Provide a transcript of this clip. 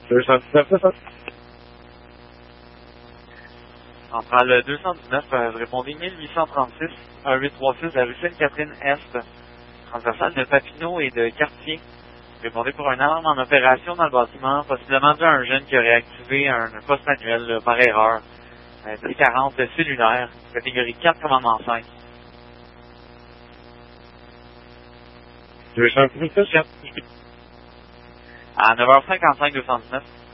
219, c'est ça? Centrale 219, je répondais 1836, 1836 de la rue Sainte-Catherine-Est, transversale de Papineau et de Cartier. Répondez pour un alarme en opération dans le bâtiment, possiblement dû à un jeune qui aurait activé un poste manuel là, par erreur. T40 cellulaire, catégorie 4, commandement 5. 219, À 9h55, 219.